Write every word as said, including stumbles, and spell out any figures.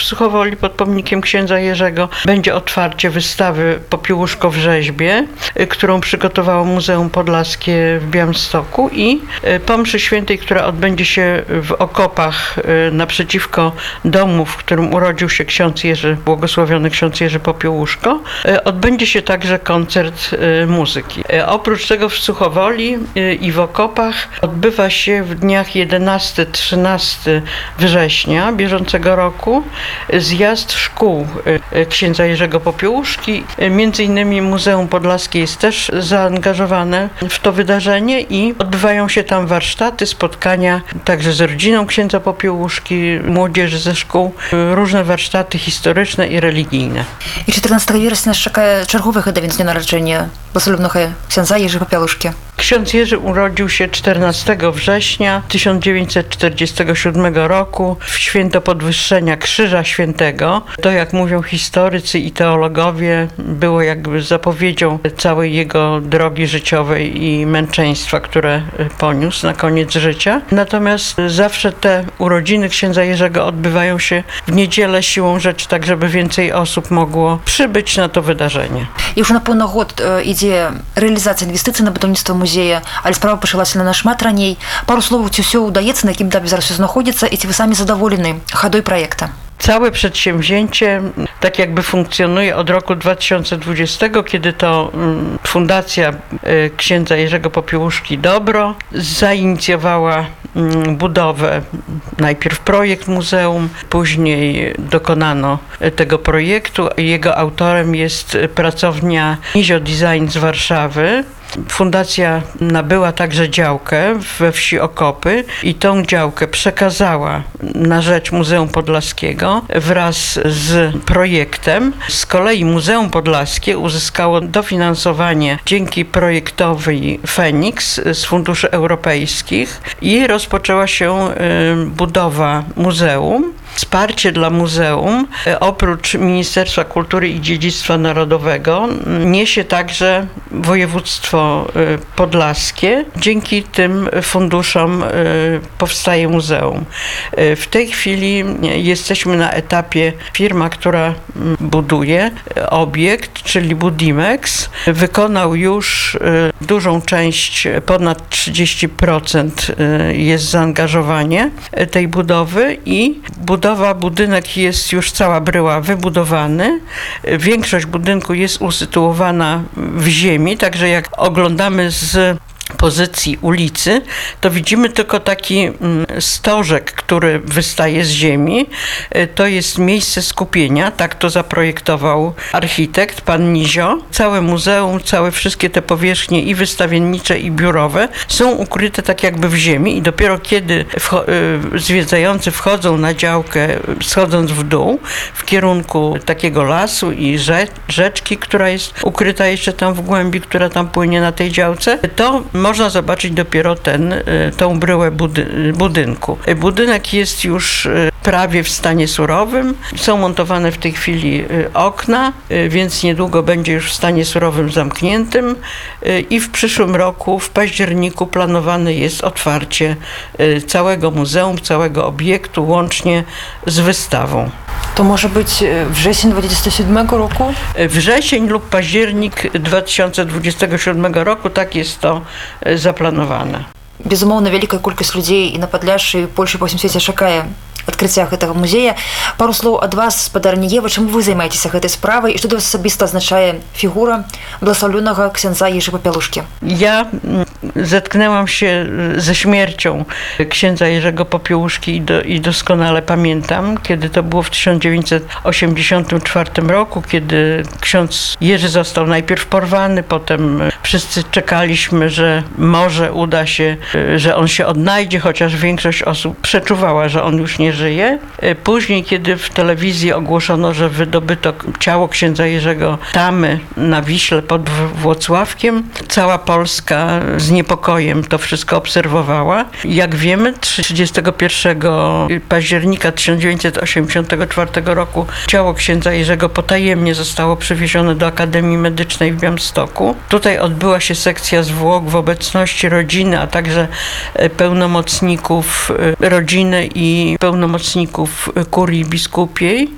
Suchowoli pod pomnikiem księdza Jerzego będzie otwarcie wystawy Popiełuszko w rzeźbie, którą przygotowało Muzeum Podlaskie w Białymstoku, i po mszy świętej, która odbędzie się w okopach naprzeciwko domu, w którym urodził się ksiądz Jerzy, błogosławiony ksiądz Jerzy Popiełuszko, odbędzie się także koncert muzyki. Oprócz tego w Suchowoli i w okopach odbywa się w dniach jedenastego trzynastego września bieżącego roku zjazd szkół księdza Jerzego Popiełuszki. Między innymi Muzeum Podlaskie jest też zaangażowane w to wydarzenie i odbywają się tam warsztaty, spotkania także z rodziną księdza Popiełuszki, młodzieży ze szkół, różne warsztaty historyczne i religijne. I czternastego września nas czeka czerwowe chyba dnia narodzenia błogosławionego księdza Jerzy Popiełuszki. Ksiądz Jerzy urodził się czternastego września tysiąc dziewięćset czterdziestego siódmego roku w święto podwyższenia Krzyża Świętego. To, jak mówią historycy i teologowie, było jakby zapowiedzią całej jego drogi życiowej i męczeństwa, które poniósł na koniec życia. Natomiast zawsze te urodziny księdza Jerzego odbywają się w niedzielę siłą rzeczy, tak żeby więcej osób mogło przybyć na to wydarzenie. Już na pełny gод idzie realizacja inwestycji na budownictwo muzeja, ale sprawa почалася на шмат раней. Пару слов, czy все удається, на яким етапі зараз все знаходиться, і чи ви самі задоволені ходою проекту? Całe przedsięwzięcie tak jakby funkcjonuje od roku dwa tysiące dwudziestego, kiedy to Fundacja księdza Jerzego Popiełuszki Dobro zainicjowała budowę, najpierw projekt muzeum, później dokonano tego projektu. Jego autorem jest pracownia Nizio Design z Warszawy. Fundacja nabyła także działkę we wsi Okopy i tą działkę przekazała na rzecz Muzeum Podlaskiego wraz z projektem. Z kolei Muzeum Podlaskie uzyskało dofinansowanie dzięki projektowi Feniks z funduszy europejskich i rozpoczęła się budowa muzeum. Wsparcie dla muzeum oprócz Ministerstwa Kultury i Dziedzictwa Narodowego niesie także województwo podlaskie. Dzięki tym funduszom powstaje muzeum. W tej chwili jesteśmy na etapie, firma, która buduje obiekt, czyli Budimex, wykonał już dużą część, ponad trzydzieści procent jest zaangażowanie tej budowy i budowa, budynek jest już cała bryła wybudowany. Większość budynku jest usytuowana w ziemi, także jak oglądamy z pozycji ulicy, to widzimy tylko taki stożek, który wystaje z ziemi. To jest miejsce skupienia, tak to zaprojektował architekt, pan Nizio. Całe muzeum, całe wszystkie te powierzchnie i wystawiennicze, i biurowe są ukryte tak jakby w ziemi i dopiero kiedy wcho- zwiedzający wchodzą na działkę, schodząc w dół, w kierunku takiego lasu i rze- rzeczki, która jest ukryta jeszcze tam w głębi, która tam płynie na tej działce, to można zobaczyć dopiero ten, tą bryłę budy- budynku. Budynek jest już prawie w stanie surowym. Są montowane w tej chwili okna, więc niedługo będzie już w stanie surowym zamkniętym i w przyszłym roku, w październiku, planowane jest otwarcie całego muzeum, całego obiektu, łącznie z wystawą. To może być wrzesień dwudziestego siódmego roku? Wrzesień lub październik dwa tysiące dwudziestego siódmego roku, tak jest to zaplanowane. Безумоўна, вялікая колькасць людзей і на Падляшшы, і Польшы па ўсім свеце чакае адкрыцця гэтага музея. Пару слоў ад вас, спадарня Ева, чым вы займаецеся гэтай справай і што для вас асабіста азначае фігура благословенного księdza Jerzy Popiełuszki? Ja zetknęłam się ze śmiercią księdza Jerzego Popiełuszki i, do, i doskonale pamiętam, kiedy to było w tysiąc dziewięćset osiemdziesiątym czwartym roku, kiedy ksiądz Jerzy został najpierw porwany, potem wszyscy czekaliśmy, że może uda się, że on się odnajdzie, chociaż większość osób przeczuwała, że on już nie żyje. Później, kiedy w telewizji ogłoszono, że wydobyto ciało księdza Jerzego Tamy na Wiśle pod Włocławkiem, cała Polska z niepokojem to wszystko obserwowała. Jak wiemy, trzydziestego pierwszego października tysiąc dziewięćset osiemdziesiątego czwartego roku ciało księdza Jerzego potajemnie zostało przewiezione do Akademii Medycznej w Białymstoku. Tutaj odbyła się sekcja zwłok w obecności rodziny, a także pełnomocników rodziny i pełnomocników kurii biskupiej.